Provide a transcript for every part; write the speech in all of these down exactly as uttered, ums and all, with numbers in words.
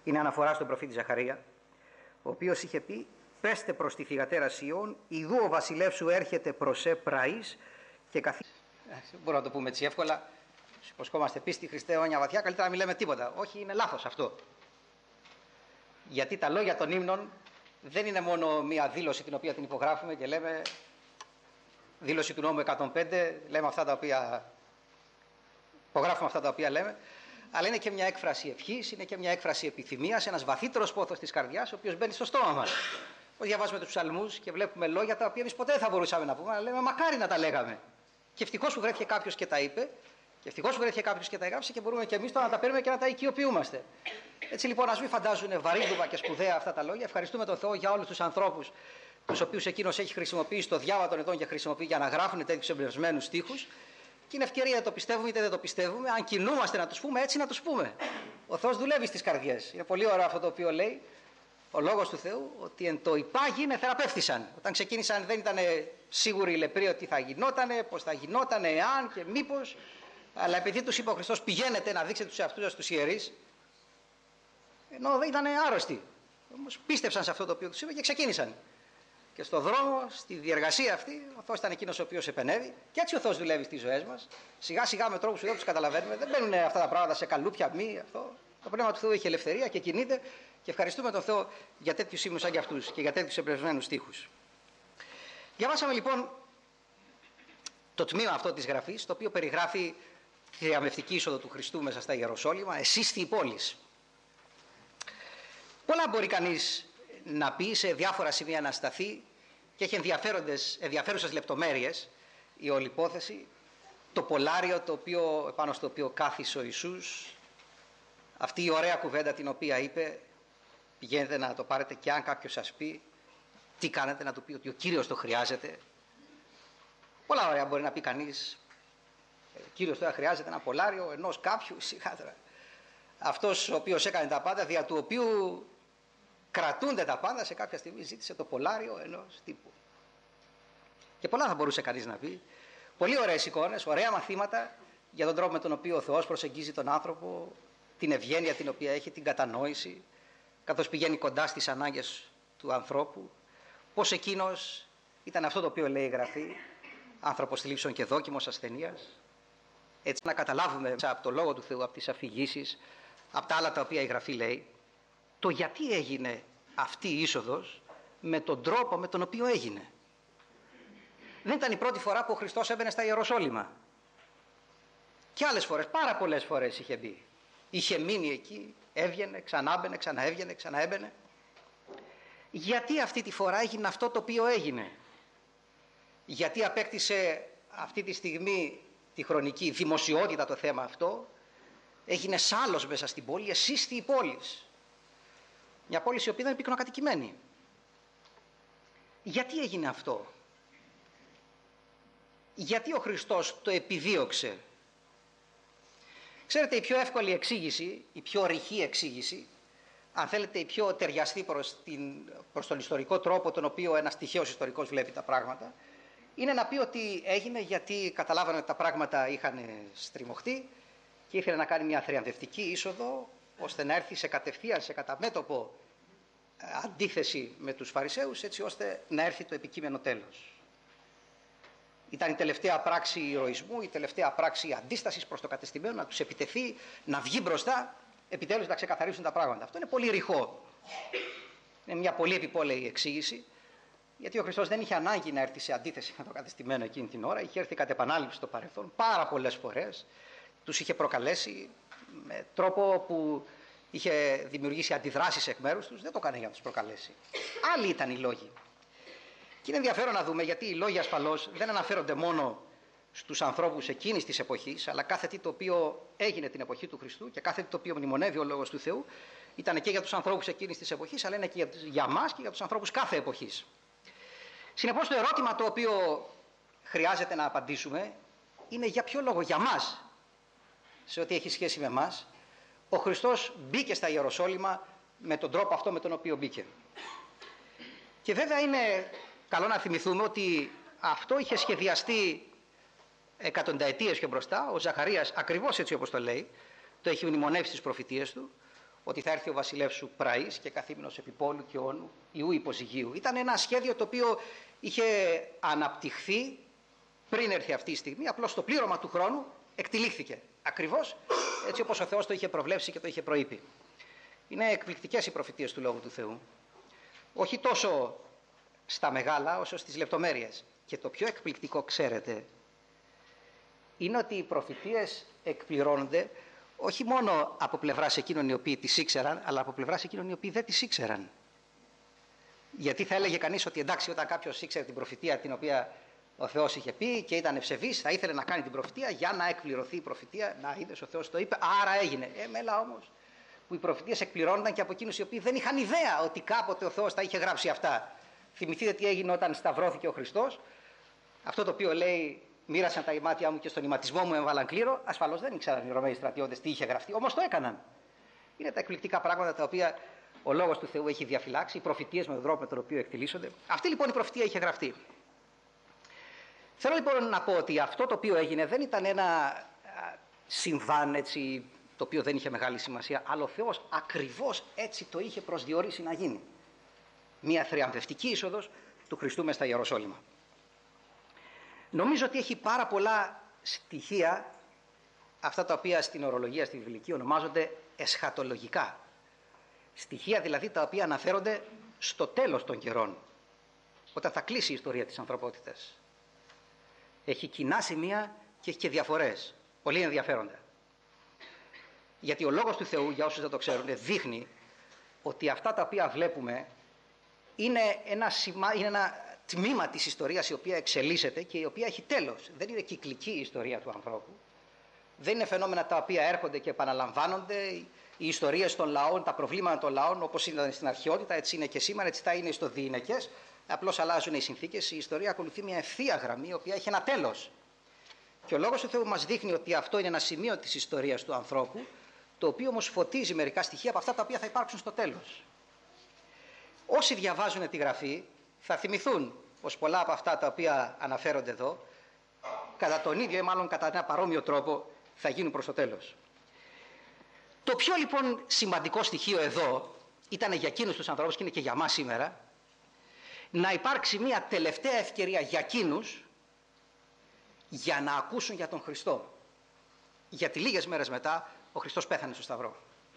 Είναι αναφορά στον προφήτη Ζαχαρία, ο οποίος είχε πει: «Πέστε προς τη θυγατέρα Σιών, ιδού ο βασιλεύς σου έρχεται προς σε πραής και καθί...» Ε, μπορούμε να το πούμε έτσι εύκολα. Σου υποσχόμαστε πίστη, Χριστέ, αιώνια βαθιά. Καλύτερα να μην λέμε τίποτα. Όχι, είναι λάθος αυτό. Γιατί τα λόγια των ύμνων δεν είναι μόνο μία δήλωση την οποία την υπογράφουμε και λέμε δήλωση του νόμου εκατόν πέντε, λέμε αυτά τα οποία υπογράφουμε αυτά τα οποία λέμε, αλλά είναι και μια έκφραση ευχής, είναι και μια έκφραση επιθυμίας, ένας βαθύτερος πόθος της καρδιάς, ο οποίος μπαίνει στο στόμα μας. Πώς διαβάζουμε τους ψαλμούς και βλέπουμε λόγια τα οποία εμείς ποτέ δεν θα μπορούσαμε να πούμε, αλλά λέμε μακάρι να τα λέγαμε. Και ευτυχώς που βρέθηκε κάποιος και τα είπε, και ευτυχώς που βρέθηκε κάποιος και τα έγραψε, και μπορούμε και εμείς τώρα να τα παίρνουμε και να τα οικειοποιούμαστε. Έτσι λοιπόν, ας μην φαντάζουν βαρύντουμα και σπουδαία αυτά τα λόγια. Ευχαριστούμε τον Θεό για όλους τους ανθρώπους, τους οποίους εκείνος έχει χρησιμοποιήσει το διάβα των ετών και χρησιμοποιεί για να γράφουν τέτοιους εμπνευσμένους στίχους. Και είναι ευκαιρία, το πιστεύουμε είτε δεν το πιστεύουμε, αν κινούμαστε να τους πούμε, έτσι να τους πούμε. Ο Θεός δουλεύει στις καρδιές. Είναι πολύ ωραίο αυτό το οποίο λέει ο Λόγος του Θεού, ότι εν το υπάγεινε θεραπεύτησαν. Όταν ξεκίνησαν δεν ήταν σίγουροι οι λεπροί ότι θα γινότανε, πώς θα γινότανε, εάν και μήπως. Αλλά επειδή τους είπε ο Χριστός, πηγαίνετε να δείξετε τους εαυτούς σας τους ιερείς, ενώ δεν ήταν άρρωστοι. Όμως πίστεψαν σε αυτό το οποίο τους είπε και ξεκίνησαν. Και στο δρόμο, στη διεργασία αυτή, ο Θεός ήταν εκείνος ο οποίος επενέβη. Και έτσι ο Θεός δουλεύει στις ζωές μας. Σιγά σιγά με τρόπους που δεν τους καταλαβαίνουμε. Δεν μπαίνουν αυτά τα πράγματα σε καλούπια, μη αυτό. Το πνεύμα του Θεού έχει ελευθερία και κινείται. Και ευχαριστούμε τον Θεό για τέτοιους ύμνους σαν και αυτούς και για τέτοιους εμπνευσμένους στίχους. Διαβάσαμε λοιπόν το τμήμα αυτό της γραφής, το οποίο περιγράφει τη θριαμβευτική είσοδο του Χριστού μέσα στα Ιεροσόλυμα, εσύστη η πόλης. Πολλά μπορεί κανείς να πει, σε διάφορα σημεία να σταθεί, και έχει ενδιαφέρουσες λεπτομέρειες η όλη υπόθεση. Το πολάριο το οποίο, πάνω στο οποίο κάθισε ο Ιησούς, αυτή η ωραία κουβέντα την οποία είπε, πηγαίνετε να το πάρετε και αν κάποιος σας πει, τι κάνετε, να του πει ότι ο Κύριος το χρειάζεται. Πολλά ωραία μπορεί να πει κανείς. Ο Κύριος τώρα χρειάζεται ένα πολάριο ενός κάποιου, σιγά τώρα. Αυτός ο οποίος έκανε τα πάντα, δια του οποίου κρατούνται τα πάντα, σε κάποια στιγμή ζήτησε το πολάριο ενός τύπου. Και πολλά θα μπορούσε κανείς να πει. Πολύ ωραίες εικόνες, ωραία μαθήματα για τον τρόπο με τον οποίο ο Θεός προσεγγίζει τον άνθρωπο, την ευγένεια την οποία έχει, την κατανόηση, καθώς πηγαίνει κοντά στις ανάγκες του ανθρώπου. Πώς εκείνος ήταν αυτό το οποίο λέει η Γραφή, άνθρωπος θλίψεων και δόκιμος ασθενείας. Έτσι να καταλάβουμε από το Λόγο του Θεού, από τις αφηγήσεις, από τα άλλα τα οποία η Γραφή λέει, το γιατί έγινε αυτή η είσοδος με τον τρόπο με τον οποίο έγινε. Δεν ήταν η πρώτη φορά που ο Χριστός έμπαινε στα Ιεροσόλυμα. Και άλλες φορές, πάρα πολλές φορές είχε μπει. Είχε μείνει εκεί, έβγαινε, ξανάμπαινε, ξαναέβγαινε, ξαναέμπαινε. Γιατί αυτή τη φορά έγινε αυτό το οποίο έγινε. Γιατί απέκτησε αυτή τη στιγμή τη χρονική δημοσιότητα το θέμα αυτό. Έγινε σάλος μέσα στην πόλη, εσύστη η πόλης. Μια πόλη η οποία ήταν πυκνοκατοικημένη. Γιατί έγινε αυτό. Γιατί ο Χριστός το επιδίωξε. Ξέρετε, η πιο εύκολη εξήγηση, η πιο ρηχή εξήγηση, αν θέλετε η πιο ταιριαστή προς, την, προς τον ιστορικό τρόπο τον οποίο ένας τυχαίος ιστορικός βλέπει τα πράγματα, είναι να πει ότι έγινε γιατί καταλάβανε ότι τα πράγματα είχαν στριμωχτεί και ήθελε να κάνει μια θριαμβευτική είσοδο ώστε να έρθει σε κατευθείαν, σε καταμέτωπο αντίθεση με τους Φαρισαίους, έτσι ώστε να έρθει το επικείμενο τέλος. Ήταν η τελευταία πράξη ηρωισμού, η τελευταία πράξη αντίστασης προς το κατεστημένο, να τους επιτεθεί, να βγει μπροστά, επιτέλους να ξεκαθαρίσουν τα πράγματα. Αυτό είναι πολύ ρηχό. Είναι μια πολύ επιπόλαιη εξήγηση, γιατί ο Χριστός δεν είχε ανάγκη να έρθει σε αντίθεση με το κατεστημένο εκείνη την ώρα. Είχε έρθει κατ' επανάληψη στο παρελθόν πάρα πολλές φορές. Τους είχε προκαλέσει με τρόπο που είχε δημιουργήσει αντιδράσεις εκ μέρους τους. Δεν το έκανε για να τους προκαλέσει. Άλλοι ήταν οι λόγοι. Και είναι ενδιαφέρον να δούμε γιατί οι λόγοι ασφαλώς δεν αναφέρονται μόνο στους ανθρώπους εκείνης της εποχής, αλλά κάθε τι το οποίο έγινε την εποχή του Χριστού και κάθε τι το οποίο μνημονεύει ο Λόγος του Θεού ήταν και για τους ανθρώπους εκείνης της εποχής, αλλά είναι και για μας και για τους ανθρώπους κάθε εποχής. Συνεπώς το ερώτημα το οποίο χρειάζεται να απαντήσουμε είναι για ποιο λόγο για μας, σε ό,τι έχει σχέση με μας, ο Χριστός μπήκε στα Ιεροσόλυμα με τον τρόπο αυτό με τον οποίο μπήκε. Και βέβαια είναι καλό να θυμηθούμε ότι αυτό είχε σχεδιαστεί εκατονταετίες πιο μπροστά. Ο Ζαχαρίας ακριβώς έτσι όπως το λέει, το έχει μνημονεύσει στις προφητείες του, ότι θα έρθει ο βασιλεύς σου πραής και καθήμενος επιπόλου και όνου ιού υποζυγίου. Ήταν ένα σχέδιο το οποίο είχε αναπτυχθεί πριν έρθει αυτή η στιγμή, απλώς στο πλήρωμα του χρόνου εκτυλίχθηκε. Ακριβώς έτσι όπως ο Θεός το είχε προβλέψει και το είχε προείπει. Είναι εκπληκτικές οι προφητείες του Λόγου του Θεού. Όχι τόσο στα μεγάλα όσο στις λεπτομέρειες. Και το πιο εκπληκτικό, ξέρετε, είναι ότι οι προφητείες εκπληρώνονται όχι μόνο από πλευράς εκείνων οι οποίοι τις ήξεραν, αλλά από πλευράς εκείνων οι οποίοι δεν τις ήξεραν. Γιατί θα έλεγε κανείς ότι εντάξει, όταν κάποιος ήξερε την προφητεία την οποία ο Θεός είχε πει και ήταν ευσεβής, θα ήθελε να κάνει την προφητεία για να εκπληρωθεί η προφητεία. Να είδες, ο Θεός το είπε, άρα έγινε. Ε, μέλα όμως, που οι προφητείες εκπληρώνονταν και από εκείνους οι οποίοι δεν είχαν ιδέα ότι κάποτε ο Θεός τα είχε γράψει αυτά. Θυμηθείτε τι έγινε όταν σταυρώθηκε ο Χριστός. Αυτό το οποίο λέει, μοίρασαν τα ημάτια μου και στον ηματισμό μου έβαλαν κλήρο. Ασφαλώς δεν ήξεραν οι Ρωμαίοι στρατιώτες τι είχε γραφτεί, όμως το έκαναν. Είναι τα εκπληκτικά πράγματα τα οποία ο Λόγος του Θεού έχει διαφυλάξει, οι προφητείες με τον τρόπο με τον οποίο εκτελήσονται. Αυτή λοιπόν η προφητεία είχε γραφτεί. Θέλω λοιπόν να πω ότι αυτό το οποίο έγινε δεν ήταν ένα συμβάν έτσι, το οποίο δεν είχε μεγάλη σημασία, αλλά ο Θεός ακριβώς έτσι το είχε προσδιορίσει να γίνει. Μια θριαμβευτική είσοδος του Χριστού μες στα Ιεροσόλυμα. Νομίζω ότι έχει πάρα πολλά στοιχεία, αυτά τα οποία στην ορολογία, στη βιβλική ονομάζονται εσχατολογικά. Στοιχεία δηλαδή τα οποία αναφέρονται στο τέλος των καιρών, όταν θα κλείσει η ιστορία της ανθρωπότητας. Έχει κοινά σημεία και έχει και διαφορές, πολύ ενδιαφέροντα. Γιατί ο Λόγος του Θεού, για όσους δεν το ξέρουν, δείχνει ότι αυτά τα οποία βλέπουμε είναι ένα, σημα... είναι ένα τμήμα της ιστορίας η οποία εξελίσσεται και η οποία έχει τέλος. Δεν είναι κυκλική η ιστορία του ανθρώπου. Δεν είναι φαινόμενα τα οποία έρχονται και επαναλαμβάνονται. Οι ιστορίες των λαών, τα προβλήματα των λαών, όπως ήταν στην αρχαιότητα, έτσι είναι και σήμερα, έτσι θα είναι στο διηνεκές. Απλώς αλλάζουν οι συνθήκες. Η ιστορία ακολουθεί μια ευθεία γραμμή, η οποία έχει ένα τέλος. Και ο Λόγος του Θεού μας δείχνει ότι αυτό είναι ένα σημείο της ιστορίας του ανθρώπου, το οποίο όμως φωτίζει μερικά στοιχεία από αυτά τα οποία θα υπάρξουν στο τέλος. Όσοι διαβάζουν τη Γραφή θα θυμηθούν πως πολλά από αυτά τα οποία αναφέρονται εδώ, κατά τον ίδιο ή μάλλον κατά ένα παρόμοιο τρόπο, θα γίνουν προς το τέλος. Το πιο λοιπόν σημαντικό στοιχείο εδώ ήταν για εκείνους τους ανθρώπους και είναι και για μας σήμερα, να υπάρξει μια τελευταία ευκαιρία για εκείνους για να ακούσουν για τον Χριστό. Γιατί λίγες μέρες μετά ο Χριστός πέθανε στο Σταυρό.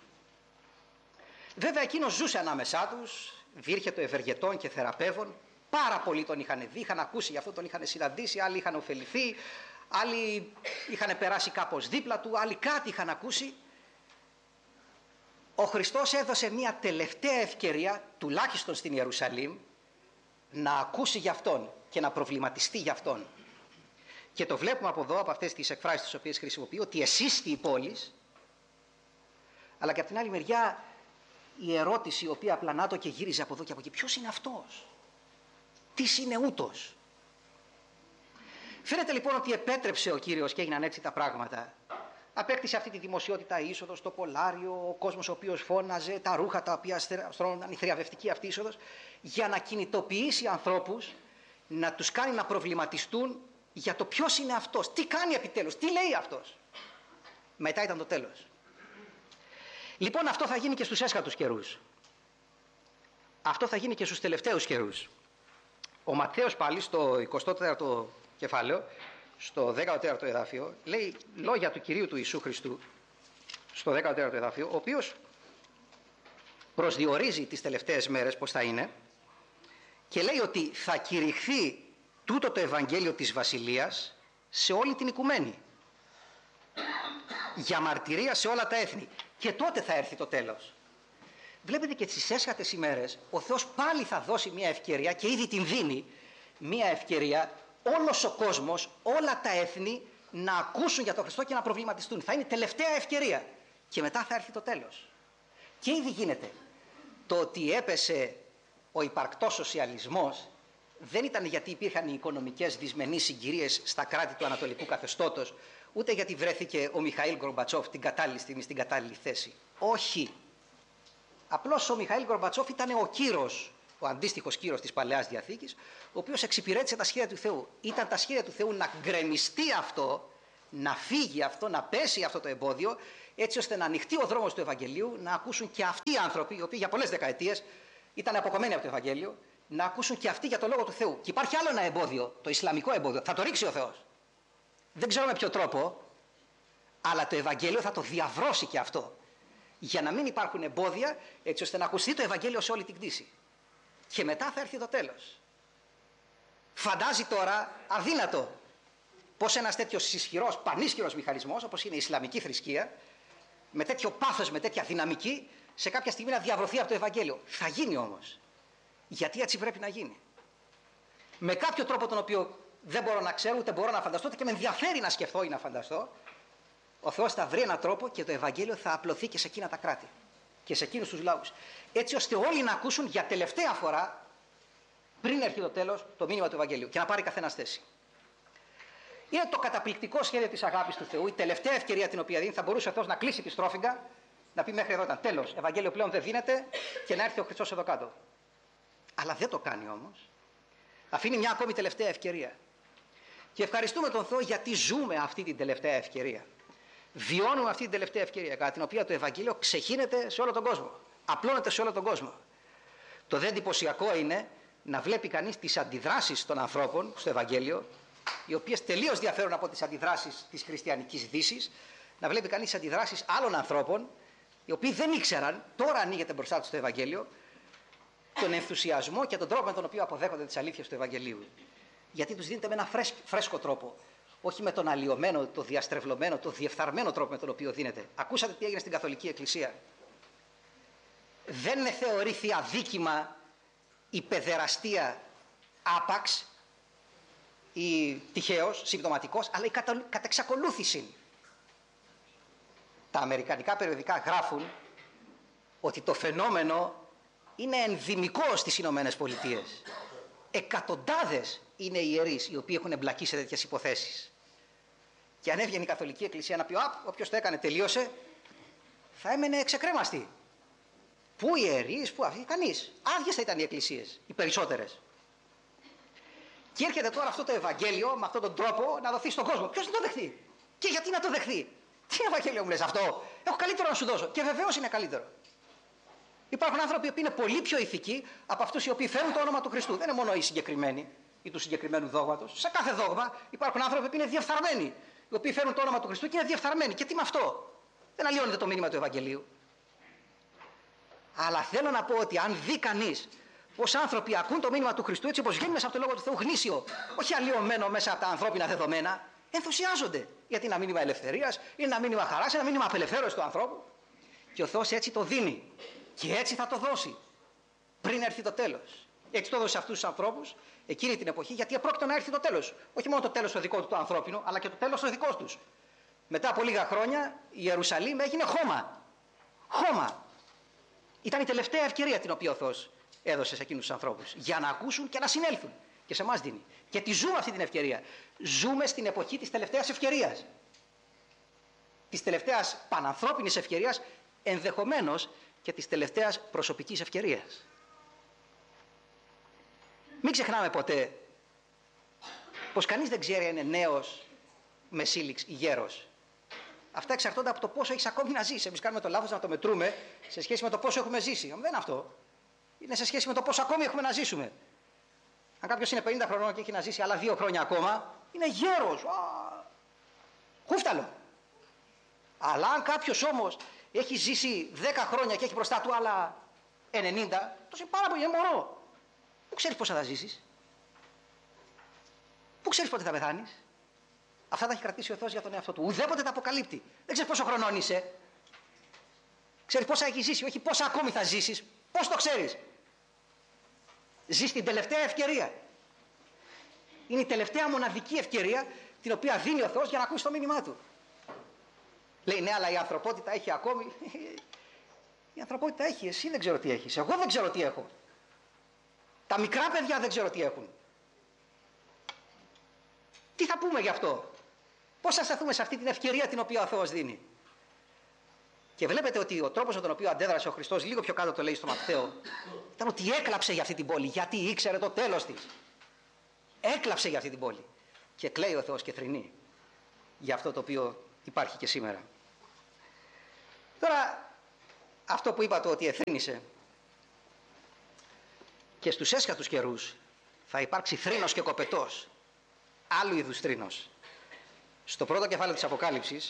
Βέβαια εκείνος ζούσε ανάμεσά τους, διήρχετο ευεργετών και θεραπεύων. Πάρα πολλοί τον είχαν δει, είχαν ακούσει γι' αυτό, τον είχαν συναντήσει, άλλοι είχαν ωφεληθεί, άλλοι είχαν περάσει κάπως δίπλα του, άλλοι κάτι είχαν ακούσει. Ο Χριστός έδωσε μια τελευταία ευκαιρία, τουλάχιστον στην Ιερουσαλήμ, να ακούσει γι' αυτόν και να προβληματιστεί γι' αυτόν. Και το βλέπουμε από εδώ, από αυτές τις εκφράσεις τις οποίες χρησιμοποιεί, ότι εσύστη η πόλης, αλλά και από την άλλη μεριά η ερώτηση η οποία πλανάτο και γύριζε από εδώ και από εκεί, ποιος είναι αυτός, τι είναι ούτος. Φαίνεται λοιπόν ότι επέτρεψε ο Κύριος και έγιναν έτσι τα πράγματα. Απέκτησε αυτή τη δημοσιότητα η είσοδος, το Πολάριο, ο κόσμος ο οποίος φώναζε, τα ρούχα τα οποία στρώνονταν, η θριαβευτική αυτή είσοδος, για να κινητοποιήσει ανθρώπους, να τους κάνει να προβληματιστούν για το ποιος είναι αυτός, τι κάνει επιτέλους, τι λέει αυτός. Μετά ήταν το τέλος. Λοιπόν, αυτό θα γίνει και στους έσχατους καιρούς. Αυτό θα γίνει και στους τελευταίους καιρούς. Ο Ματθαίος πάλι στο εικοστό τέταρτο κεφάλαιο, στο δέκατο τέταρτο εδάφιο, λέει λόγια του Κυρίου του Ιησού Χριστού, στο δέκατο τέταρτο εδάφιο, ο οποίος προσδιορίζει τις τελευταίες μέρες πώς θα είναι και λέει ότι θα κηρυχθεί τούτο το Ευαγγέλιο της Βασιλείας σε όλη την οικουμένη, για μαρτυρία σε όλα τα έθνη, και τότε θα έρθει το τέλος. Βλέπετε και στις έσχατες ημέρες ο Θεός πάλι θα δώσει μια ευκαιρία, και ήδη την δίνει, μια ευκαιρία όλος ο κόσμος, όλα τα έθνη να ακούσουν για τον Χριστό και να προβληματιστούν. Θα είναι η τελευταία ευκαιρία και μετά θα έρθει το τέλος. Και ήδη γίνεται. Το ότι έπεσε ο υπαρκτός σοσιαλισμός δεν ήταν γιατί υπήρχαν οι οικονομικές δυσμενείς συγκυρίες στα κράτη του ανατολικού καθεστώτος, ούτε γιατί βρέθηκε ο Μιχαήλ Γκορμπατσόφ την κατάλληλη στιγμή στην κατάλληλη θέση. Όχι. Απλώς ο Μιχαήλ Γκορμπατσόφ ήταν ο κύρος, ο αντίστοιχος κύρος της Παλαιάς Διαθήκης, ο οποίος εξυπηρέτησε τα σχέδια του Θεού. Ήταν τα σχέδια του Θεού να γκρεμιστεί αυτό, να φύγει αυτό, να πέσει αυτό το εμπόδιο, έτσι ώστε να ανοιχτεί ο δρόμος του Ευαγγελίου, να ακούσουν και αυτοί οι άνθρωποι, οι οποίοι για πολλές δεκαετίες ήταν αποκομμένοι από το Ευαγγέλιο, να ακούσουν και αυτοί για το Λόγο του Θεού. Και υπάρχει άλλο ένα εμπόδιο, το Ισλαμικό εμπόδιο. Θα το ρίξει ο Θεός. Δεν ξέρω με ποιο τρόπο, αλλά το Ευαγγέλιο θα το διαβρώσει και αυτό. Για να μην υπάρχουν εμπόδια, έτσι ώστε να ακουστεί το Ευαγγέλιο σε όλη την κτήση. Και μετά θα έρθει το τέλος. Φαντάζει τώρα αδύνατο πως ένας τέτοιος ισχυρός, πανίσχυρος μηχανισμός, όπως είναι η Ισλαμική θρησκεία, με τέτοιο πάθος, με τέτοια δυναμική, σε κάποια στιγμή να διαβρωθεί από το Ευαγγέλιο. Θα γίνει όμως. Γιατί έτσι πρέπει να γίνει. Με κάποιο τρόπο τον οποίο δεν μπορώ να ξέρω, ούτε μπορώ να φανταστώ, ούτε και με ενδιαφέρει να σκεφτώ ή να φανταστώ, ο Θεός θα βρει έναν τρόπο και το Ευαγγέλιο θα απλωθεί και σε εκείνα τα κράτη και σε εκείνους τους λαούς. Έτσι ώστε όλοι να ακούσουν για τελευταία φορά, πριν έρθει το τέλος, το μήνυμα του Ευαγγελίου και να πάρει καθένας θέση. Είναι το καταπληκτικό σχέδιο της αγάπης του Θεού, η τελευταία ευκαιρία την οποία δίνει. Θα μπορούσε ο Θεός να κλείσει τη στρόφιγγα, να πει μέχρι εδώ ήταν τέλος, Ευαγγέλιο πλέον δεν δίνεται και να έρθει ο Χριστός εδώ κάτω. Αλλά δεν το κάνει όμως. Αφήνει μια ακόμη τελευταία ευκαιρία. Και ευχαριστούμε τον Θεό γιατί ζούμε αυτή την τελευταία ευκαιρία. Βιώνουμε αυτή την τελευταία ευκαιρία, κατά την οποία το Ευαγγέλιο ξεχύνεται σε όλο τον κόσμο. Απλώνεται σε όλο τον κόσμο. Το δε εντυπωσιακό είναι να βλέπει κανείς τις αντιδράσεις των ανθρώπων στο Ευαγγέλιο, οι οποίες τελείως διαφέρουν από τις αντιδράσεις της χριστιανικής δύσης, να βλέπει κανείς τις αντιδράσεις άλλων ανθρώπων, οι οποίοι δεν ήξεραν, τώρα ανοίγεται μπροστά τους το Ευαγγέλιο, τον ενθουσιασμό και τον τρόπο με τον οποίο αποδέχονται τις αλήθειες του Ευαγγελίου. Γιατί τους δίνεται με ένα φρέσκο, φρέσκο τρόπο, όχι με τον αλλοιωμένο, το διαστρεβλωμένο, το διεφθαρμένο τρόπο με τον οποίο δίνεται. Ακούσατε τι έγινε στην Καθολική Εκκλησία. Δεν θεωρήθη αδίκημα η παιδεραστία άπαξ ή τυχαίος, συμπτωματικός, αλλά η κατεξακολούθηση. Τα αμερικανικά περιοδικά γράφουν ότι το φαινόμενο είναι ενδυμικό στις Ηνωμένες Πολιτείες. Εκατοντάδες είναι οι ιερείς οι οποίοι έχουν εμπλακεί σε τέτοιες υποθέσεις. Και αν έβγαινε η Καθολική Εκκλησία να πει «Απ, όποιος το έκανε τελείωσε», θα έμενε εξεκρέμαστη. Πού οι ιερείς, πού αυτοί, κανείς. Άδειες θα ήταν οι εκκλησίες, οι περισσότερες. Και έρχεται τώρα αυτό το Ευαγγέλιο με αυτόν τον τρόπο να δοθεί στον κόσμο. Ποιος να το δεχθεί και γιατί να το δεχθεί. Τι Ευαγγέλιο μου λες αυτό, έχω καλύτερο να σου δώσω. Και βεβαίως είναι καλύτερο. Υπάρχουν άνθρωποι που είναι πολύ πιο ηθικοί από αυτούς οι οποίοι φέρουν το όνομα του Χριστού. Δεν είναι μόνο οι συγκεκριμένοι ή του συγκεκριμένου δόγματος. Σε κάθε δόγμα υπάρχουν άνθρωποι που είναι διεφθαρμένοι, οι οποίοι φέρουν το όνομα του Χριστού και είναι διεφθαρμένοι. Και τι με αυτό, δεν αλλοιώνεται το μήνυμα του Ευαγγελίου. Αλλά θέλω να πω ότι αν δει κανείς πως άνθρωποι ακούν το μήνυμα του Χριστού έτσι όπως βγαίνει μέσα από το Λόγο του Θεού γνήσιο, όχι αλλοιωμένο μέσα από τα ανθρώπινα δεδομένα, ενθουσιάζονται. Γιατί είναι ένα μήνυμα ελευθερίας, είναι ένα μήνυμα χαράς, είναι ένα μήνυμα απελευθέρωσης του ανθρώπου. Και ο Θεός έτσι το δίνει. Και έτσι θα το δώσει πριν έρθει το τέλος. Έτσι το έδωσε σε αυτούς τους ανθρώπους εκείνη την εποχή, γιατί επρόκειτο να έρθει το τέλος. Όχι μόνο το τέλος το δικό του το ανθρώπινο, αλλά και το τέλος το δικό τους. Μετά από λίγα χρόνια η Ιερουσαλήμ έγινε χώμα. Χώμα. Ήταν η τελευταία ευκαιρία την οποία ο Θεός έδωσε σε εκείνους τους ανθρώπους για να ακούσουν και να συνέλθουν. Και σε εμάς δίνει. Και τη ζούμε αυτή την ευκαιρία. Ζούμε στην εποχή της τελευταίας ευκαιρίας. Της τελευταίας πανανθρώπινης ευκαιρίας, ενδεχομένως και της τελευταίας προσωπικής ευκαιρίας. Μην ξεχνάμε ποτέ πως κανείς δεν ξέρει αν είναι νέος, μεσήλιξ ή γέρος. Αυτά εξαρτώνται από το πόσο έχεις ακόμη να ζήσεις. Εμείς κάνουμε το λάθος να το μετρούμε σε σχέση με το πόσο έχουμε ζήσει. Δεν είναι αυτό. Είναι σε σχέση με το πόσο ακόμη έχουμε να ζήσουμε. Αν κάποιος είναι πενήντα χρονών και έχει να ζήσει άλλα δύο χρόνια ακόμα, είναι γέρος. Α, χούφταλο. Αλλά αν κάποιος όμως έχει ζήσει δέκα χρόνια και έχει μπροστά του άλλα ενενήντα, τόσο είναι πάρα πολύ, είναι μωρό. Πού ξέρεις πόσα θα ζήσεις. Πού ξέρεις πότε θα πεθάνεις. Αυτά τα έχει κρατήσει ο Θεός για τον εαυτό του. Ουδέποτε τα αποκαλύπτει. Δεν ξέρεις πόσο χρονών είσαι. Ξέρεις πόσα έχεις ζήσει, όχι πόσα ακόμη θα ζήσεις. Πώς το ξέρεις. Ζεις την τελευταία ευκαιρία. Είναι η τελευταία μοναδική ευκαιρία την οποία δίνει ο Θεός για να ακούσει το μήνυμά του. Λέει ναι, αλλά η ανθρωπότητα έχει ακόμη. Η ανθρωπότητα έχει, εσύ δεν ξέρω τι έχεις. Εγώ δεν ξέρω τι έχω. Τα μικρά παιδιά δεν ξέρω τι έχουν. Τι θα πούμε γι' αυτό. Πώς θα σταθούμε σε αυτή την ευκαιρία την οποία ο Θεός δίνει. Και βλέπετε ότι ο τρόπος με τον οποίο αντέδρασε ο Χριστός, λίγο πιο κάτω το λέει στο Ματθαίο, ήταν ότι έκλαψε για αυτή την πόλη, γιατί ήξερε το τέλος της. Έκλαψε για αυτή την πόλη. Και κλαίει ο Θεός και θρηνεί. για αυτό το οποίο υπάρχει και σήμερα. Τώρα, αυτό που είπα το ότι εθρήνησε, και στους έσχατους καιρούς θα υπάρξει θρήνος και κοπετός, άλλου είδους θρήνος. Στο πρώτο κεφάλαιο της Αποκάλυψης,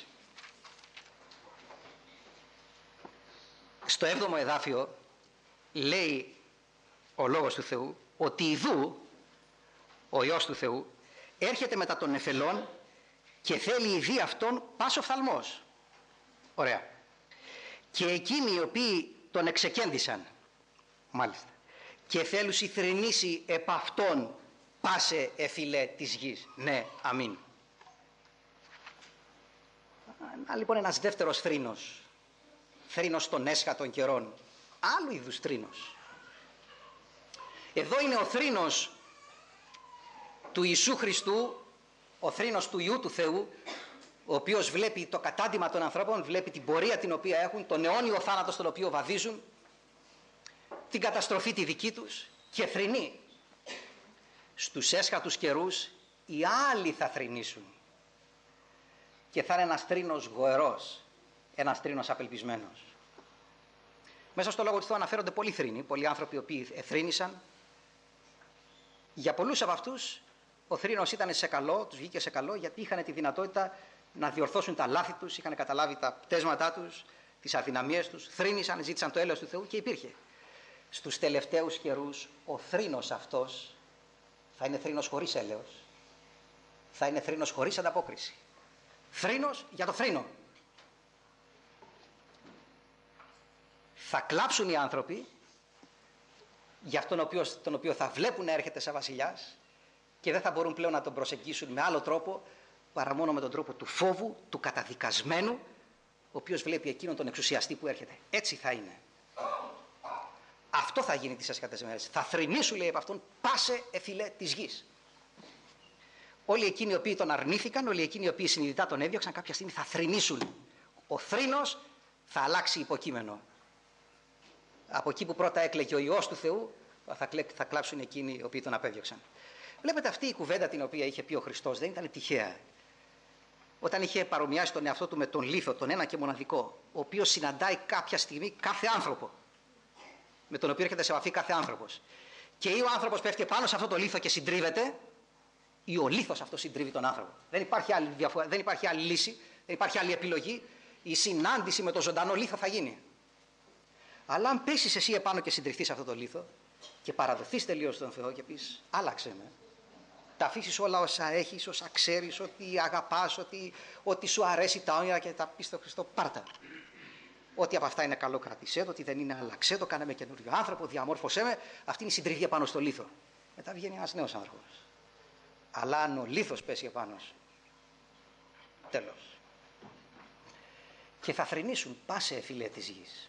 στο έβδομο εδάφιο, λέει ο Λόγος του Θεού ότι ιδού ο Υιός του Θεού έρχεται μετά των νεφελών και θέλει ειδή αυτόν πάσο φθαλμός. Ωραία. Και εκείνοι οι οποίοι τον εξεκέντησαν, μάλιστα, και θέλουσι θρηνήσει επ' αυτόν πάσε εφηλέ της γης. Ναι, αμήν. Να λοιπόν ένας δεύτερος θρήνος, θρήνος των έσχατων καιρών, άλλου είδους θρήνος. Εδώ είναι ο θρήνος του Ιησού Χριστού, ο θρήνος του Υιού του Θεού, ο οποίος βλέπει το κατάντημα των ανθρώπων, βλέπει την πορεία την οποία έχουν, τον αιώνιο θάνατο στον οποίο βαδίζουν, την καταστροφή τη δική τους, και θρηνεί. Στους έσχατους καιρούς οι άλλοι θα θρηνήσουν και θα είναι ένας θρήνος γοερός, ένας θρήνος απελπισμένος. Μέσα στο Λόγο του Θεού αναφέρονται πολλοί θρήνοι, πολλοί άνθρωποι οι οποίοι εθρήνησαν. Για πολλούς από αυτούς ο θρήνος ήταν σε καλό, τους βγήκε σε καλό, γιατί είχαν τη δυνατότητα να διορθώσουν τα λάθη τους, είχαν καταλάβει τα πτέσματά τους, τις αδυναμίες τους, θρήνησαν, ζήτησαν το έλεος του Θεού και υπήρχε. Στους τελευταίους καιρούς ο θρήνος αυτός θα είναι θρήνος χωρίς έλεος, θα είναι θρήνος χωρίς ανταπόκριση. Θρήνος για το θρήνο. Θα κλάψουν οι άνθρωποι για αυτόν τον οποίο, τον οποίο θα βλέπουν να έρχεται σαν βασιλιάς και δεν θα μπορούν πλέον να τον προσεγγίσουν με άλλο τρόπο παρά μόνο με τον τρόπο του φόβου, του καταδικασμένου, ο οποίος βλέπει εκείνον τον εξουσιαστή που έρχεται. Έτσι θα είναι. Αυτό θα γίνει τις έσχατες μέρες. Θα θρηνήσουν, λέει, από αυτόν πάσε εφηλέ της γης. Όλοι εκείνοι οι οποίοι τον αρνήθηκαν, όλοι εκείνοι οι οποίοι συνειδητά τον έδιωξαν, κάποια στιγμή θα θρηνήσουν. Ο θρήνος θα αλλάξει υποκείμενο. Από εκεί που πρώτα έκλαιγε ο Υιός του Θεού, θα, κλε, θα κλάψουν εκείνοι οι οποίοι τον απέδιωξαν. Βλέπετε, αυτή η κουβέντα την οποία είχε πει ο Χριστός δεν ήταν τυχαία. Όταν είχε παρομοιάσει τον εαυτό του με τον λίθο, τον ένα και μοναδικό, ο οποίος συναντάει κάποια στιγμή κάθε άνθρωπο, με τον οποίο έρχεται σε επαφή κάθε άνθρωπος, και ή ο άνθρωπος πέφτει πάνω σε αυτό το λίθο και συντρίβεται, ή ο λίθος αυτό συντρίβει τον άνθρωπο. Δεν υπάρχει άλλη διαφορά, δεν υπάρχει άλλη λύση, δεν υπάρχει άλλη επιλογή. Η συνάντηση με το ζωντανό λίθο θα γίνει. Αλλά αν πέσεις εσύ επάνω και συντριφθείς αυτό το λίθο και παραδοθείς τελείως στον Θεό και πεις άλλαξε με, τα αφήσεις όλα όσα έχεις, όσα ξέρεις, ότι αγαπάς, ότι, ότι σου αρέσει τα όνειρα και τα πεις στον Χριστό, πάρτα. Ό,τι από αυτά είναι καλό κρατήσέ το, ότι δεν είναι αλλάξέ το, κάνε με καινούριο άνθρωπο, διαμόρφωσέ με. Αυτή είναι η συντριβή πάνω στο λίθο. Μετά βγαίνει ένας νέος άνθρωπος. Αλλά αν ο λίθος πέσει επάνω σου, τέλος. Και θα θρηνήσουν πάσε εφηλέ της γης.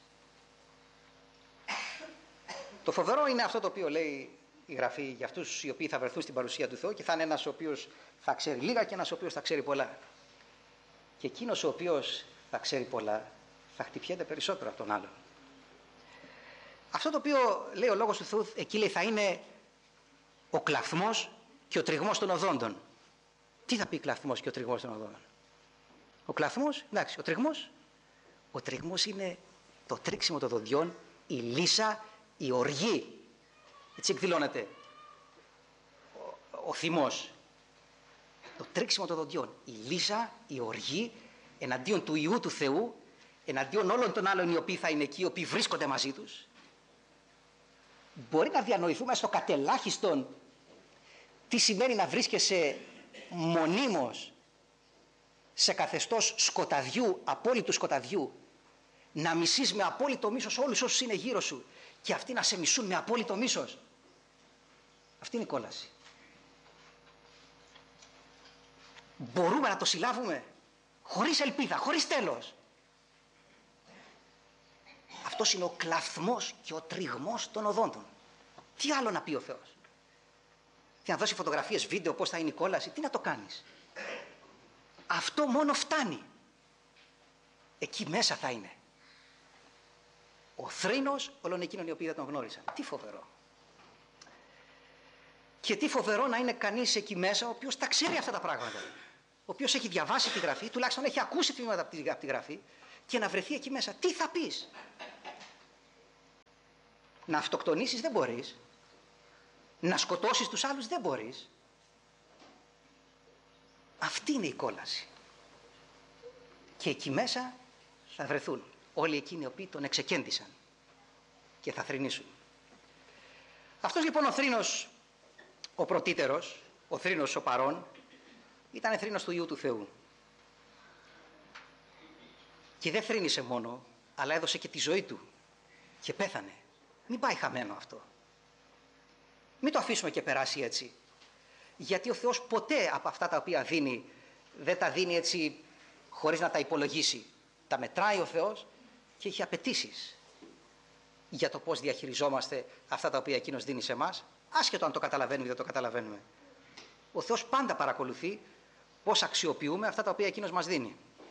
Το φοβερό είναι αυτό το οποίο λέει η Γραφή για αυτούς οι οποίοι θα βρεθούν στην παρουσία του Θεού, και θα είναι ένας ο οποίος θα ξέρει λίγα και ένας ο οποίος θα ξέρει πολλά. Και εκείνος ο οποίος θα ξέρει πολλά θα χτυπιέται περισσότερο από τον άλλον. Αυτό το οποίο λέει ο Λόγος του Θεού εκεί, λέει, θα είναι ο κλαθμός και ο τριγμός των οδόντων. Τι θα πει κλαθμός και ο τριγμός των οδόντων? Ο κλαθμός, εντάξει, ο τριγμός. Ο τριγμός είναι το τρίξιμο των δοντιών, η λύσα, η οργή. Έτσι εκδηλώνεται ο, ο θυμός. Το τρίξιμο των δοντιών, η λύσα, η οργή εναντίον του Υιού του Θεού, εναντίον όλων των άλλων οι οποίοι θα είναι εκεί, οι οποίοι βρίσκονται μαζί τους. Μπορεί να διανοηθούμε στο κατελάχιστον τι σημαίνει να βρίσκεσαι μονίμως σε καθεστώς σκοταδιού, απόλυτου σκοταδιού, να μισείς με απόλυτο μίσος όλους όσους είναι γύρω σου και αυτοί να σε μισούν με απόλυτο μίσος. Αυτή είναι η κόλαση. Μπορούμε να το συλλάβουμε χωρίς ελπίδα, χωρίς τέλος? Αυτός είναι ο κλαθμός και ο τριγμός των οδόντων. Τι άλλο να πει ο Θεός? Τι να δώσει φωτογραφίες, βίντεο, πώς θα είναι η κόλαση? Τι να το κάνεις? Αυτό μόνο φτάνει. Εκεί μέσα θα είναι ο θρήνος όλων εκείνων οι οποίοι δεν τον γνώρισαν. Τι φοβερό. Και τι φοβερό να είναι κανείς εκεί μέσα ο οποίος τα ξέρει αυτά τα πράγματα. ο οποίος έχει διαβάσει τη Γραφή, τουλάχιστον έχει ακούσει τμήματα από τη, από τη Γραφή, και να βρεθεί εκεί μέσα. Τι θα πεις? Να αυτοκτονήσεις δεν μπορείς. Να σκοτώσεις τους άλλους δεν μπορείς. Αυτή είναι η κόλαση. Και εκεί μέσα θα βρεθούν όλοι εκείνοι οι οποίοι τον εξεκέντησαν και θα θρηνήσουν. Αυτός λοιπόν ο θρήνος, ο πρωτύτερος, ο θρήνος ο παρών, ήταν θρήνος του Υιού του Θεού. Και δεν θρήνησε μόνο, αλλά έδωσε και τη ζωή του και πέθανε. Μην πάει χαμένο αυτό. Μην το αφήσουμε και περάσει έτσι. Γιατί ο Θεός ποτέ από αυτά τα οποία δίνει δεν τα δίνει έτσι χωρίς να τα υπολογίσει. Τα μετράει ο Θεός και έχει απαιτήσεις για το πώς διαχειριζόμαστε αυτά τα οποία εκείνος δίνει σε εμάς, άσχετο αν το καταλαβαίνουμε ή δεν το καταλαβαίνουμε. Ο Θεός πάντα παρακολουθεί πώς αξιοποιούμε αυτά τα οποία εκείνος μας δίνει.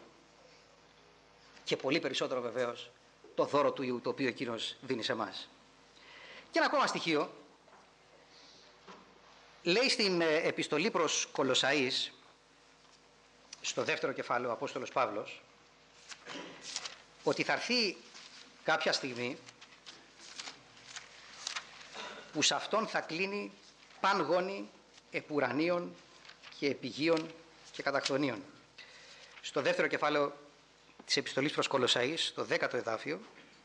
Και πολύ περισσότερο βεβαίως το δώρο του Υιού το οποίο εκείνος δίνει σε εμάς. Και ένα ακόμα στοιχείο. Λέει στην επιστολή προς Κολοσσαείς, στο δεύτερο κεφάλαιο ο Απόστολος Παύλος, ότι θα έρθει κάποια στιγμή που σε αυτόν θα κλείνει παν γόνι επουρανίων και επιγείων και κατακτονίων. Στο δεύτερο κεφάλαιο της επιστολής προς Κολοσσαείς, στο δέκατο εδάφιο,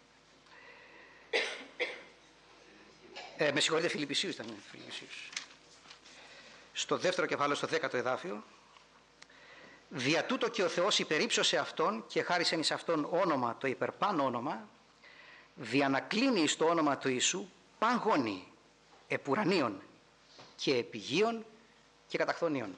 ε, με συγχωρείτε, Φιλιππισίους ήταν, Φιλιππισίους. Στο δεύτερο κεφάλαιο, στο δέκατο εδάφιο, δια τούτο και ο Θεός υπερύψωσε αυτόν και χάρισεν εις αυτόν όνομα, το υπερπάν όνομα, δια να κλείνει εις το όνομα του Ιησού παν γόνι επουρανίων και επιγείων και καταχθονίων.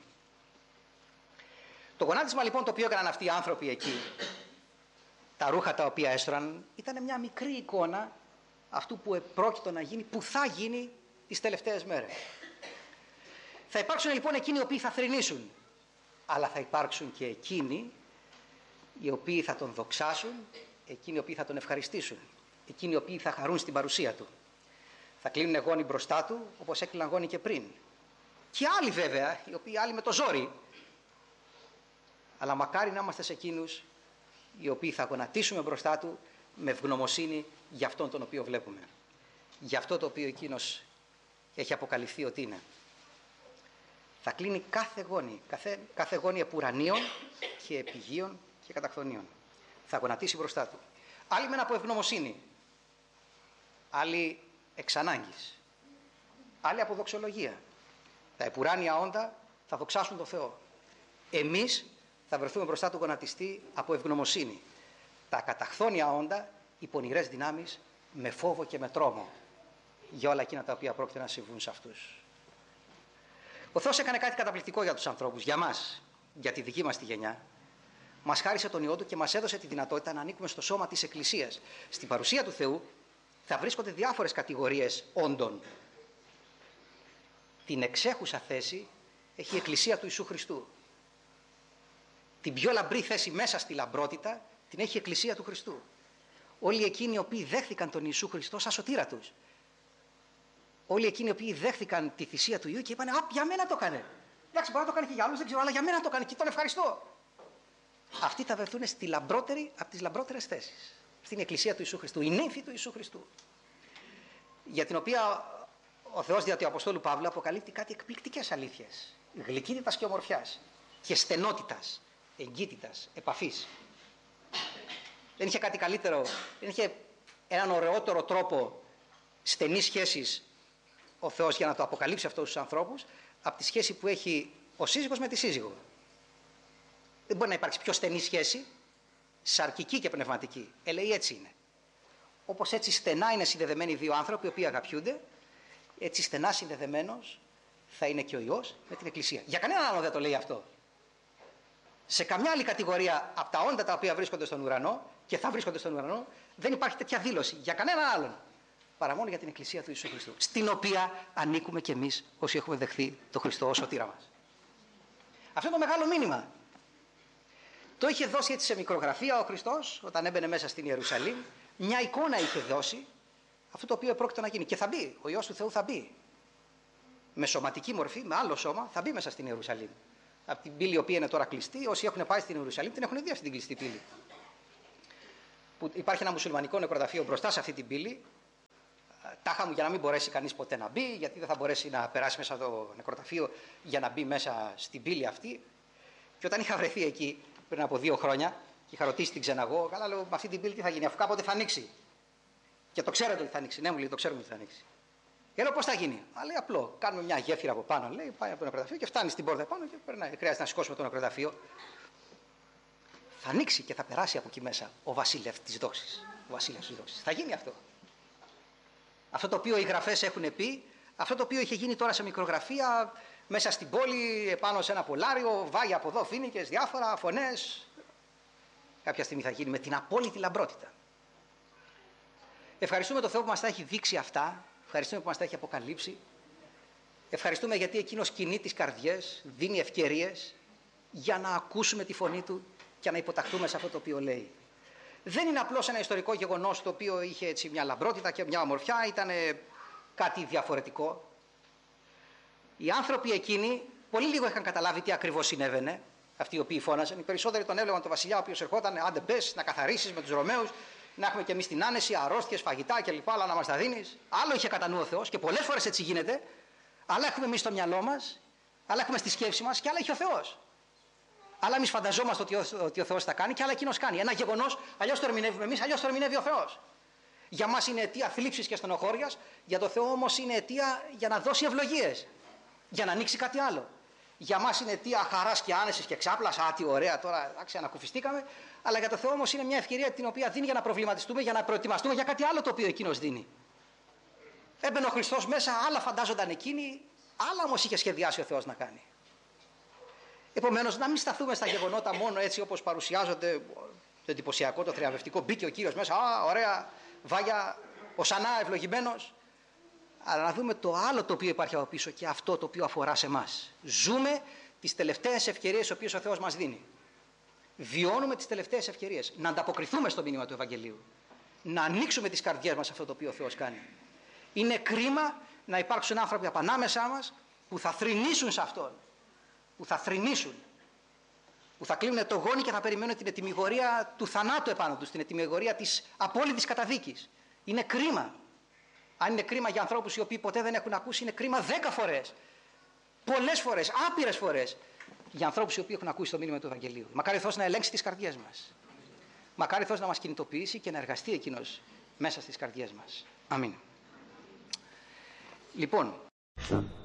Το γονάτισμα λοιπόν το οποίο έκαναν αυτοί οι άνθρωποι εκεί, τα ρούχα τα οποία έστρωναν, ήταν μια μικρή εικόνα αυτού που επρόκειτο να γίνει, που θα γίνει τις τελευταίες μέρες. Θα υπάρξουν λοιπόν εκείνοι οι οποίοι θα θρηνήσουν, αλλά θα υπάρξουν και εκείνοι οι οποίοι θα τον δοξάσουν, εκείνοι οι οποίοι θα τον ευχαριστήσουν, εκείνοι οι οποίοι θα χαρούν στην παρουσία του. Θα κλείνουν γόνοι μπροστά του, όπως έκλειναν γόνοι και πριν. Και άλλοι βέβαια, οι οποίοι άλλοι με το ζόρι. Αλλά μακάρι να είμαστε σε εκείνους οι οποίοι θα γονατίσουμε μπροστά του με ευγνωμοσύνη για αυτόν τον οποίο βλέπουμε. Για αυτό το οποίο εκείνος έχει αποκαλυφθεί ότι είναι. Θα κλείνει κάθε γόνι, κάθε, κάθε γόνι επουρανίων και επιγείων και καταχθονίων. Θα γονατίσει μπροστά του. Άλλοι μεν από ευγνωμοσύνη, άλλοι εξ ανάγκης, άλλοι από δοξολογία. Τα επουράνια όντα θα δοξάσουν τον Θεό. Εμείς θα βρεθούμε μπροστά του γονατιστή από ευγνωμοσύνη. Τα καταχθόνια όντα, οι πονηρές δυνάμεις, με φόβο και με τρόμο για όλα εκείνα τα οποία πρόκειται να συμβούν σε αυτούς. Ο Θεός έκανε κάτι καταπληκτικό για τους ανθρώπους, για μας, για τη δική μας τη γενιά. Μας χάρισε τον Υιό Του και μας έδωσε τη δυνατότητα να ανήκουμε στο σώμα της Εκκλησίας. Στην παρουσία του Θεού θα βρίσκονται διάφορες κατηγορίες όντων. Την εξέχουσα θέση έχει η Εκκλησία του Ιησού Χριστού. Την πιο λαμπρή θέση μέσα στη λαμπρότητα την έχει η Εκκλησία του Χριστού. Όλοι εκείνοι οι οποίοι δέχθηκαν τον Ιησού Χριστό σαν σωτήρα τους. Όλοι εκείνοι οι οποίοι δέχθηκαν τη θυσία του Υιού και είπαν, α, για μένα το έκανε. Εντάξει, μπορεί να το κάνει και για άλλους, δεν ξέρω, αλλά για μένα το έκανε και τον ευχαριστώ. Αυτοί θα βρεθούν στη λαμπρότερη από τις λαμπρότερες θέσεις. Στην Εκκλησία του Ιησού Χριστού, η νύμφη του Ιησού Χριστού. Για την οποία ο Θεός δια του Αποστόλου Παύλου αποκαλύπτει κάτι εκπληκτικές αλήθειες. Γλυκύτητας και ομορφιάς. Και στενότητας, εγκύτητας, επαφής. Δεν είχε κάτι καλύτερο, δεν είχε έναν ωραιότερο τρόπο στενής σχέσης ο Θεός για να το αποκαλύψει αυτούς τους ανθρώπους από τη σχέση που έχει ο σύζυγος με τη σύζυγο. Δεν μπορεί να υπάρξει πιο στενή σχέση, σαρκική και πνευματική. Ε, λέει έτσι είναι. Όπως έτσι στενά είναι συνδεδεμένοι δύο άνθρωποι οι οποίοι αγαπιούνται, έτσι στενά συνδεδεμένος θα είναι και ο Υιός με την Εκκλησία. Για κανέναν άλλο δεν το λέει αυτό. Σε καμιά άλλη κατηγορία από τα όντα τα οποία βρίσκονται στον ουρανό και θα βρίσκονται στον ουρανό δεν υπάρχει τέτοια δήλωση για κανέναν άλλον παρά μόνο για την Εκκλησία του Ιησού Χριστού, στην οποία ανήκουμε κι εμείς όσοι έχουμε δεχθεί τον Χριστό ως σωτήρα μας. Αυτό είναι το μεγάλο μήνυμα. Το είχε δώσει έτσι σε μικρογραφία ο Χριστός όταν έμπαινε μέσα στην Ιερουσαλήμ. Μια εικόνα είχε δώσει αυτό το οποίο πρόκειται να γίνει. Και θα μπει, ο Υιός του Θεού θα μπει. Με σωματική μορφή, με άλλο σώμα, θα μπει μέσα στην Ιερουσαλήμ. από την πύλη η οποία είναι τώρα κλειστή. Όσοι έχουν πάει στην Ιερουσαλήμ την έχουν δει αυτή την κλειστή πύλη. Που υπάρχει ένα μουσουλμανικό νεκροταφείο μπροστά σε αυτή την πύλη. Τάχα μου για να μην μπορέσει κανείς ποτέ να μπει, γιατί δεν θα μπορέσει να περάσει μέσα από το νεκροταφείο για να μπει μέσα στην πύλη αυτή. Και όταν είχα βρεθεί εκεί πριν από δύο χρόνια και είχα ρωτήσει την ξεναγώ, καλά λέω, με αυτή την πύλη τι θα γίνει, αφού κάποτε θα ανοίξει. Και το ξέρετε ότι θα ανοίξει. Ναι, μου λέει, το ξέρουμε ότι θα ανοίξει. Και λέω, πώς θα γίνει. Α, λέει, απλό. Κάνουμε μια γέφυρα από πάνω, λέει, πάει από το νεκροταφείο και φτάνει στην πόρτα πάνω και περνάει. Χρειάζεται να σηκώσουμε το νεκροταφείο. Θα ανοίξει και θα περάσει από εκεί μέσα ο βασίλευς της δόσης. Ο βασίλευς της δόσης. Θα γίνει αυτό. Αυτό το οποίο οι γραφές έχουν πει, αυτό το οποίο είχε γίνει τώρα σε μικρογραφία, μέσα στην πόλη, επάνω σε ένα πολάριο, βάγια από εδώ, φοίνικες, διάφορα, φωνές. Κάποια στιγμή θα γίνει με την απόλυτη λαμπρότητα. Ευχαριστούμε τον Θεό που μας τα έχει δείξει αυτά, ευχαριστούμε που μας τα έχει αποκαλύψει. Ευχαριστούμε γιατί εκείνος κινεί τις καρδιές, δίνει ευκαιρίες για να ακούσουμε τη φωνή του και να υποταχθούμε σε αυτό το οποίο λέει. Δεν είναι απλώς ένα ιστορικό γεγονός το οποίο είχε έτσι μια λαμπρότητα και μια ομορφιά, ήταν κάτι διαφορετικό. Οι άνθρωποι εκείνοι πολύ λίγο είχαν καταλάβει τι ακριβώς συνέβαινε, αυτοί οι οποίοι φώναζαν. Οι περισσότεροι τον έβλεπαν τον βασιλιά ο οποίος ερχόταν, άντε μπες, να καθαρίσεις με τους Ρωμαίους, να έχουμε και εμείς την άνεση, αρρώστιες, φαγητά κλπ. Αλλά να μας τα δίνεις. Άλλο είχε κατά νου ο Θεός και πολλές φορές έτσι γίνεται. Άλλα έχουμε εμείς στο μυαλό μας, άλλα έχουμε στη σκέψη μας και άλλα έχει ο Θεός. Αλλά εμείς φανταζόμαστε ότι ο, ότι ο Θεός θα κάνει και άλλα εκείνος κάνει. Ένα γεγονός, αλλιώς το ερμηνεύουμε εμείς, αλλιώς το ερμηνεύει ο Θεός. Για μας είναι αιτία θλίψης και στενοχώριας, για το Θεό όμως είναι αιτία για να δώσει ευλογίες, για να ανοίξει κάτι άλλο. Για μας είναι αιτία χαράς και άνεσης και ξάπλας, α, τι ωραία, τώρα εντάξει, ανακουφιστήκαμε. Αλλά για το Θεό όμως είναι μια ευκαιρία την οποία δίνει για να προβληματιστούμε, για να προετοιμαστούμε για κάτι άλλο το οποίο εκείνος δίνει. Έμπαινε ο Χριστός μέσα, άλλα φαντάζονταν εκείνοι, άλλα όμως είχε σχεδιάσει ο Θεός να κάνει. Επομένως, να μην σταθούμε στα γεγονότα μόνο έτσι όπως παρουσιάζονται, το εντυπωσιακό, το θριαμβευτικό. Μπήκε ο Κύριος μέσα, α, ωραία, βάγια, οσανά, ευλογημένος. Αλλά να δούμε το άλλο το οποίο υπάρχει από πίσω και αυτό το οποίο αφορά σε εμάς. Ζούμε τις τελευταίες ευκαιρίες τις οποίες ο Θεός μας δίνει. Βιώνουμε τις τελευταίες ευκαιρίες να ανταποκριθούμε στο μήνυμα του Ευαγγελίου. Να ανοίξουμε τις καρδιές μας σε αυτό το οποίο ο Θεός κάνει. Είναι κρίμα να υπάρξουν άνθρωποι από ανάμεσά μας που θα θρηνήσουν σε Αυτόν. Που θα θρηνήσουν. Που θα κλείνουν το γόνι και θα περιμένουν την ετυμηγορία του θανάτου επάνω τους, την ετυμηγορία της απόλυτης καταδίκης. Είναι κρίμα. Αν είναι κρίμα για ανθρώπους οι οποίοι ποτέ δεν έχουν ακούσει, είναι κρίμα δέκα φορές. Πολλές φορές, άπειρες φορές. Για ανθρώπους οι οποίοι έχουν ακούσει το μήνυμα του Ευαγγελίου. Μακάρι ο Θεός να ελέγξει τις καρδιές μας. Μακάρι ο Θεός να μας κινητοποιήσει και να εργαστεί εκείνος μέσα στις καρδιές μας. Αμήν. Λοιπόν.